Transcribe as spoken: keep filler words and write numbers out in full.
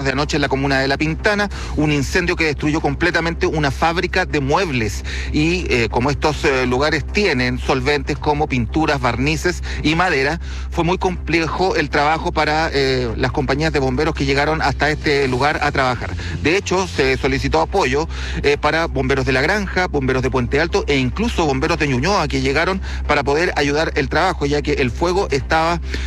de anoche en la comuna de La Pintana, un incendio que destruyó completamente una fábrica de muebles y eh, como estos eh, lugares tienen solventes como pinturas, barnices y madera, fue muy complejo el trabajo para eh, las compañías de bomberos que llegaron hasta este lugar a trabajar. De hecho, se solicitó apoyo eh, para bomberos de La Granja, bomberos de Puente Alto e incluso bomberos de Ñuñoa que llegaron para poder ayudar el trabajo, ya que el fuego estaba